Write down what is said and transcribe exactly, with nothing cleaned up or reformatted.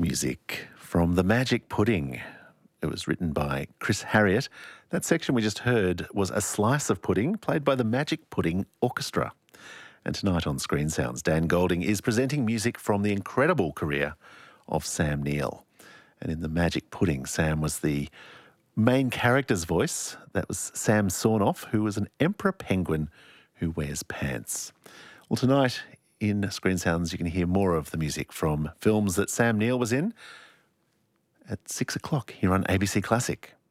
Music from The Magic Pudding. It was written by Chris Harriott. That section we just heard was A Slice of Pudding, played by the Magic Pudding Orchestra. And tonight on Screen Sounds, Dan Golding is presenting music from the incredible career of Sam Neill. And in The Magic Pudding, Sam was the main character's voice. That was Sam Sornoff, who was an emperor penguin who wears pants. Well, tonight in Screen Sounds, you can hear more of the music from films that Sam Neill was in at six o'clock here on A B C Classic.